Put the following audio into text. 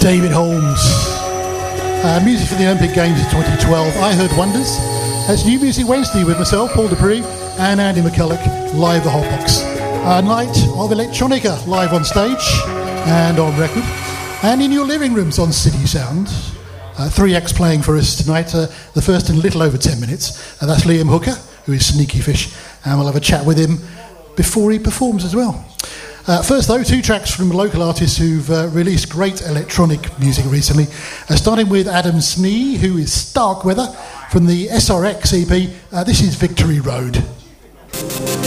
David Holmes. Music for the Olympic Games in 2012. I Heard Wonders. That's New Music Wednesday with myself, Paul Dupree, and Andy McCulloch, live the Hotbox. A night of electronica, live on stage and on record, and in your living rooms on City Sound. 3 acts playing for us tonight. The first in a little over 10 minutes. That's Liam Hooker, who is Sneaky Fish, and we'll have a chat with him before he performs as well. First, though, 2 tracks from local artists who've released great electronic music recently. Starting with Adam Smee, who is Starkweather, from the SRX EP. This is Victory Road.